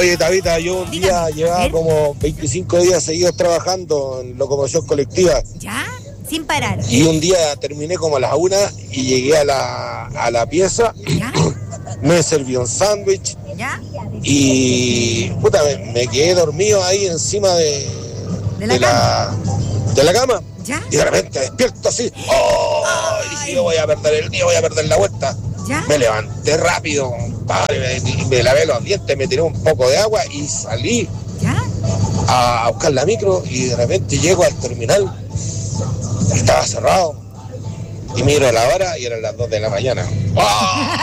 Oye, Tabita, yo un día llevaba como 25 días seguidos trabajando en locomoción colectiva. ¿Ya? Sin parar. Y un día terminé como a las 1 y llegué a la pieza. ¿Ya? Me serví un sándwich. ¿Ya? Y puta, me quedé dormido ahí encima de la cama. ¿Ya? Y de repente despierto así. ¡Oh! Dije, yo voy a perder el día, voy a perder la vuelta. ¿Ya? Me levanté rápido, compadre, me lavé los dientes, me tiré un poco de agua y salí ¿Ya? a buscar la micro y de repente llego al terminal. Estaba cerrado. Y miro la hora y eran las 2 de la mañana. ¡Oh!